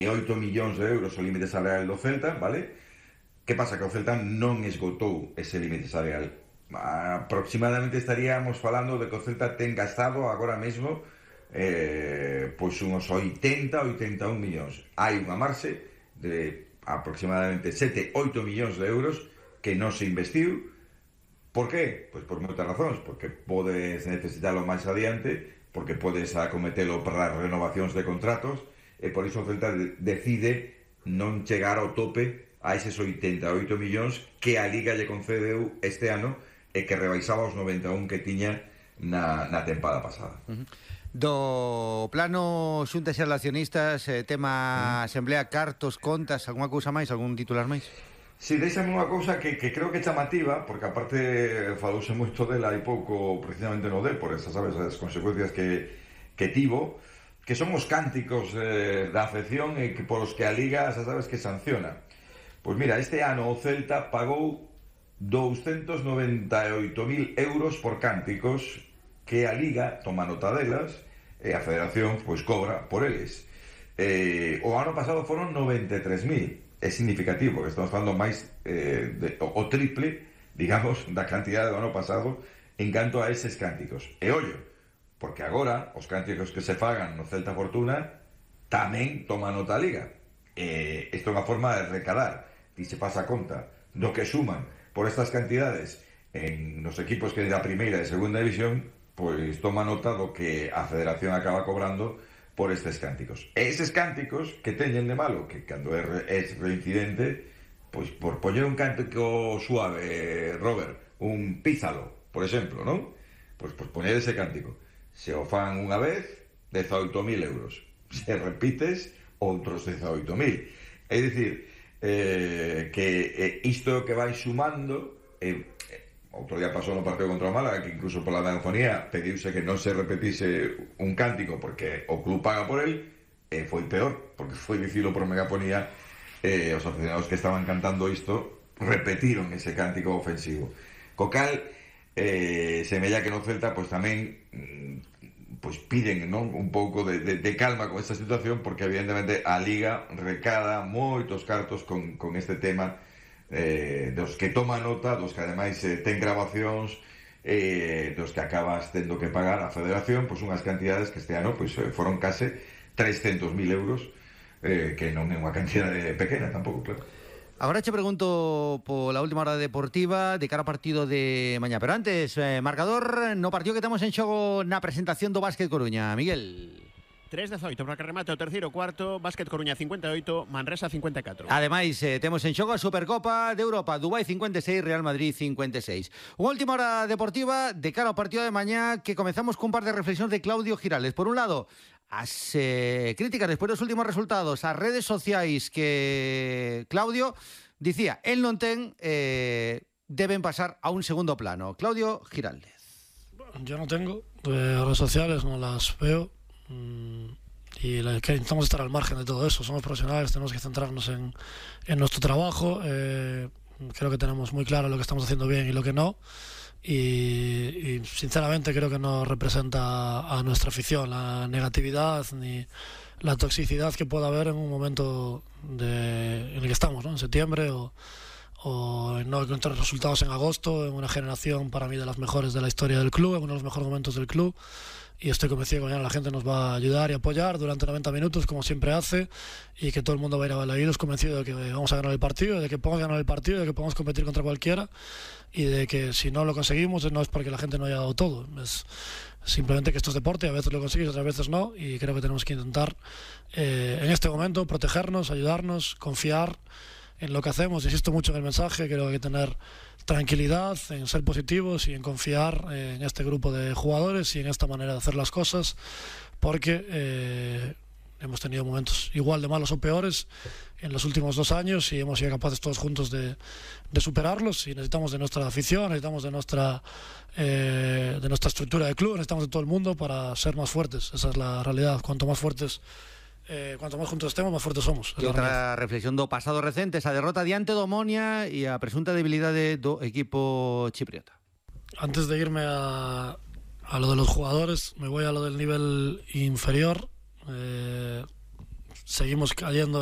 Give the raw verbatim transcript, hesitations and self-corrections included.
oito millóns de euros o límite salarial do Celta, vale? Que pasa? Que o Celta non esgotou ese límite salarial. Aproximadamente estaríamos falando de que o Celta ten gastado agora mesmo eh, pois uns oitenta, oitenta e un millóns. Hai unha marxe de aproximadamente sete, oito millóns de euros que non se investiu. Por qué? Pois por moitas razóns, porque podes necesitalo máis adiante, porque podes acometelo para as renovacións de contratos, e por iso o Celta de- decide non chegar ao tope a eses oitenta e oito millóns que a Liga lle concedeu este ano e que rebaixaba os noventa e un que tiña na, na tempada pasada. Uh-huh. Do plano xuntas e relacionistas, eh, tema uh-huh. asamblea, cartos, contas, algunha cousa máis, algún titular máis? Si, deixame unha cousa que, que creo que é chamativa, porque aparte falouse moito dela hai pouco precisamente no D, por esas, sabes, as consecuencias que, que tivo, que son os cánticos eh, da afección e que polos que a Liga, xa sabes, que sanciona. Pois mira, este ano o Celta pagou douscentos noventa e oito mil euros por cánticos que a Liga toma nota delas e a Federación pois cobra por eles. Eh, o ano pasado foron noventa e tres mil. É significativo, que estamos falando máis eh, de, o, o triple, digamos, da cantidad do ano pasado en canto a eses cánticos. E ollo, porque agora os cánticos que se fagan no Celta Fortuna tamén toma nota a Liga. Eh, isto é unha forma de recadar. Ti se pasa a conta do que suman por estas cantidades en nos equipos que da primeira e segunda división, pois toma nota do que a Federación acaba cobrando por estes cánticos. E eses cánticos que teñen de malo, que cando é, é reincidente, pois por poñer un cántico suave, Robert, un pízalo, por exemplo, non? Pois por poñer ese cántico. Se o fan unha vez, dezaoito mil euros. Se repites, outros dezaoito mil. É dicir, eh, que eh, isto é o que vai sumando. Eh, outro día pasou no partido contra o Málaga que incluso pola megafonía pediuse que non se repetise un cántico porque o club paga por el, e foi peor porque foi dicilo por megafonía, eh, os aficionados que estaban cantando isto repetiron ese cántico ofensivo, co cal eh, semella que no Celta pois tamén pois piden, non, un pouco de, de, de calma con esta situación, porque evidentemente a Liga recada moitos cartos con, con este tema eh, dos que toma nota, dos que ademais eh, ten grabacións, eh, dos que acabas tendo que pagar a Federación, pois unhas cantidades que este ano pois foron case trescentos mil euros, eh, que non é unha cantidade pequena tampouco, claro. Agora che pregunto pola última hora deportiva de cara ao partido de mañá, pero antes, eh, marcador no partido que temos en xogo na presentación do Básquet Coruña, Miguel. tres dezoito para que remate o terceiro cuarto. Básquet Coruña cincuenta e oito, Manresa cincuenta e catro. Ademais, eh, temos en xogo a Supercopa de Europa, Dubái cincuenta e seis, Real Madrid cincuenta e seis. Unha última hora deportiva de cara ao partido de mañá, que comezamos cun par de reflexións de Claudio Girales. Por un lado, as eh, críticas despois dos últimos resultados, as redes sociais que Claudio dicía, el non ten, eh, deben pasar a un segundo plano. Claudio Giraldez. Yo no tengo, de redes sociales no las veo. Y que intentamos estar al margen de todo eso. Somos profesionales, tenemos que centrarnos en, en nuestro trabajo. Eh, creo que tenemos muy claro lo que estamos haciendo bien y lo que no. Y, y sinceramente creo que no representa a nuestra afición la negatividad ni la toxicidad que pueda haber en un momento de, en el que estamos, ¿no? En septiembre o, o en no encontrar resultados en agosto, en una generación para mí de las mejores de la historia del club, en uno de los mejores momentos del club. Y estoy convencido que mañana la gente nos va a ayudar y apoyar durante noventa minutos, como siempre hace, y que todo el mundo va a ir a Balaídos convencido de que vamos a ganar el partido, de que podemos ganar el partido, de que podemos competir contra cualquiera, y de que si no lo conseguimos no es porque la gente no haya dado todo, es simplemente que esto es deporte, a veces lo consigues, otras veces no, y creo que tenemos que intentar eh, en este momento protegernos, ayudarnos, confiar en lo que hacemos. Insisto mucho en el mensaje, creo que hay que tener tranquilidad, en ser positivos y en confiar en este grupo de jugadores y en esta manera de hacer las cosas, porque eh, hemos tenido momentos igual de malos o peores en los últimos dos años y hemos sido capaces todos juntos de, de superarlos, y necesitamos de nuestra afición, necesitamos de nuestra eh, de nuestra estructura de club, necesitamos de todo el mundo para ser más fuertes. Esa es la realidad. Cuanto más fuertes Eh, cuanto máis juntos estemos, máis fuertes somos. E outra reflexión do pasado recente, esa derrota diante do Omonia e a presunta debilidade do equipo chipriota. Antes de irme a, a lo de los jugadores, me voy a lo del nivel inferior. Eh, seguimos cayendo